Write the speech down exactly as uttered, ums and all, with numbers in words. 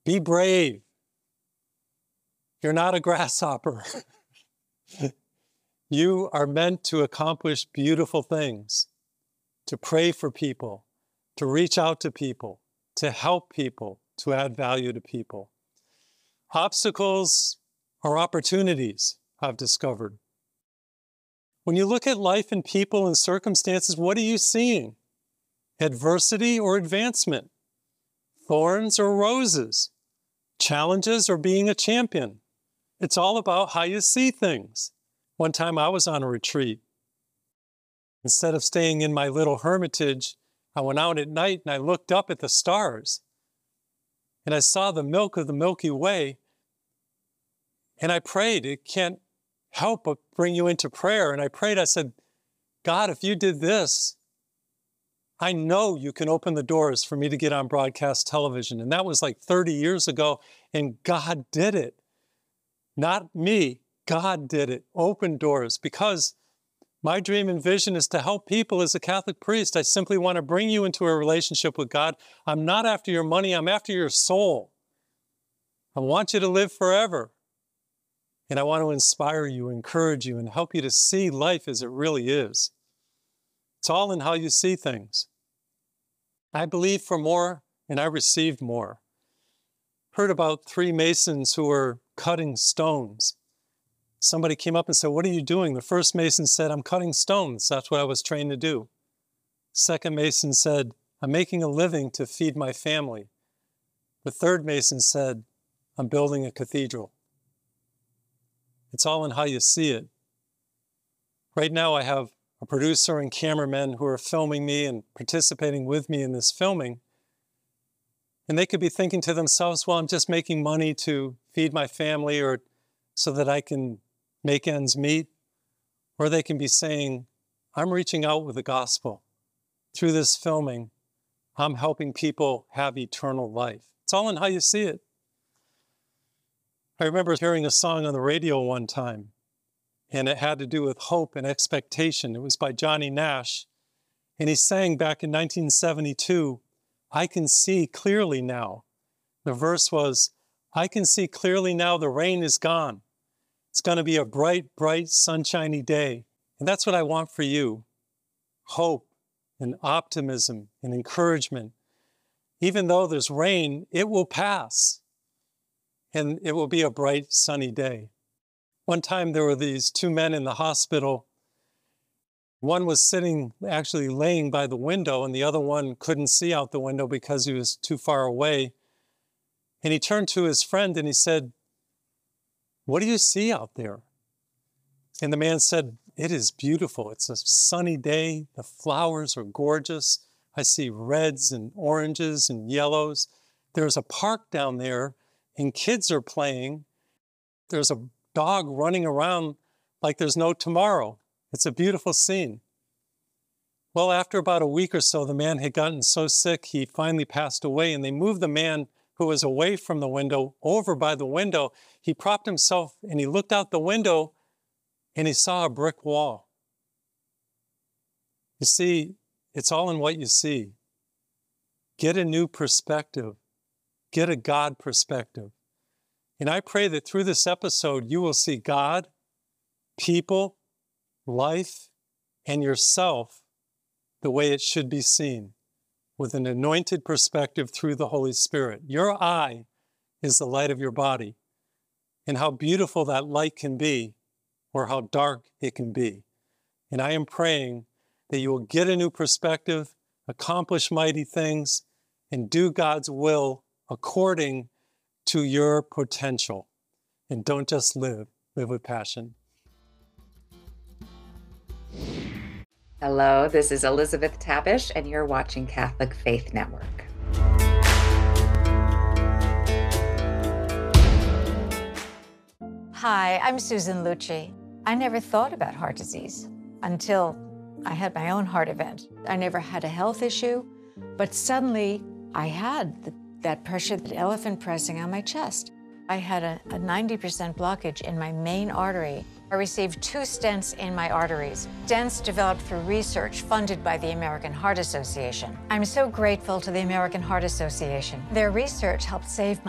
Be brave. You're not a grasshopper. You are meant to accomplish beautiful things, to pray for people, to reach out to people, to help people, to add value to people. Obstacles are opportunities, I've discovered. When you look at life and people and circumstances, what are you seeing? Adversity or advancement? Thorns or roses? Challenges or being a champion? It's all about how you see things. One time I was on a retreat. Instead of staying in my little hermitage, I went out at night and I looked up at the stars. And I saw the milk of the Milky Way. And I prayed. It can't help but bring you into prayer. And I prayed, I said, God, if you did this, I know you can open the doors for me to get on broadcast television. And that was like thirty years ago. And God did it. Not me. God did it. Open doors. Because my dream and vision is to help people as a Catholic priest. I simply want to bring you into a relationship with God. I'm not after your money. I'm after your soul. I want you to live forever. And I want to inspire you, encourage you, and help you to see life as it really is. It's all in how you see things. I believed for more, and I received more. Heard about three Masons who were cutting stones. Somebody came up and said, what are you doing? The first Mason said, I'm cutting stones. That's what I was trained to do. Second Mason said, I'm making a living to feed my family. The third Mason said, I'm building a cathedral. It's all in how you see it. Right now I have a producer and cameramen who are filming me and participating with me in this filming. And they could be thinking to themselves, well, I'm just making money to feed my family or so that I can make ends meet. Or they can be saying, I'm reaching out with the gospel. Through this filming, I'm helping people have eternal life. It's all in how you see it. I remember hearing a song on the radio one time, and it had to do with hope and expectation. It was by Johnny Nash, and he sang back in nineteen seventy-two, I can see clearly now. The verse was, I can see clearly now the rain is gone. It's going to be a bright, bright, sunshiny day. And that's what I want for you. Hope and optimism and encouragement. Even though there's rain, it will pass. And it will be a bright, sunny day. One time there were these two men in the hospital. One was sitting, actually laying by the window, and the other one couldn't see out the window because he was too far away. And he turned to his friend and he said, what do you see out there? And the man said, it is beautiful. It's a sunny day. The flowers are gorgeous. I see reds and oranges and yellows. There's a park down there and kids are playing. There's a dog running around like there's no tomorrow. It's a beautiful scene. Well, after about a week or so, the man had gotten so sick, he finally passed away, and they moved the man who was away from the window over by the window. He propped himself and he looked out the window and he saw a brick wall. You see, it's all in what you see. Get a new perspective. Get a God perspective. And I pray that through this episode, you will see God, people, life, and yourself the way it should be seen, with an anointed perspective through the Holy Spirit. Your eye is the light of your body, and how beautiful that light can be, or how dark it can be. And I am praying that you will get a new perspective, accomplish mighty things, and do God's will according to your potential. And don't just live, live with passion. Hello, this is Elizabeth Tabish, and you're watching Catholic Faith Network. Hi, I'm Susan Lucci. I never thought about heart disease until I had my own heart event. I never had a health issue, but suddenly I had the, that pressure, that elephant pressing on my chest. I had a, a ninety percent blockage in my main artery. I received two stents in my arteries. Stents developed through research funded by the American Heart Association. I'm so grateful to the American Heart Association. Their research helped save my